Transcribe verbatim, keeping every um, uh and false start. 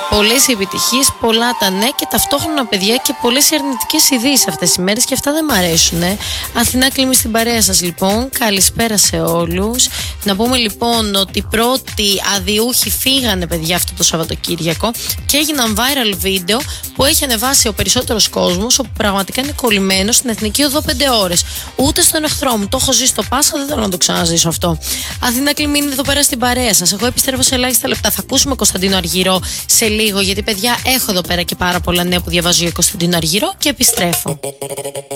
Πολλές επιτυχίες, πολλά τα ναι και ταυτόχρονα παιδιά και πολλές αρνητικές ειδήσεις αυτές τις μέρες και αυτά δεν μ' αρέσουν. Ε. Αθηνά Κλίμη στην παρέα σας λοιπόν. Καλησπέρα σε όλους. Να πούμε λοιπόν ότι οι πρώτοι αδιούχοι φύγανε παιδιά αυτό το Σαββατοκύριακο και έγιναν viral βίντεο που έχει ανεβάσει ο περισσότερος κόσμος, όπου πραγματικά είναι κολλημένος στην Εθνική Οδό πέντε ώρες. Ούτε στον εχθρό μου. Το έχω ζήσει στο Πάσχα, δεν θέλω να το ξαναζήσω αυτό. Αθηνά Κλίμη είναι εδώ πέρα στην παρέα σας. Εγώ επιστρέφω σε ελάχιστα λεπτά. Θα ακούσουμε Κωνσταντίνο Αργυρό σε λίγο, γιατί παιδιά έχω εδώ πέρα και πάρα πολλά νέα που διαβάζει ο Κωνσταντίνο Αργυρό και επιστρέφω.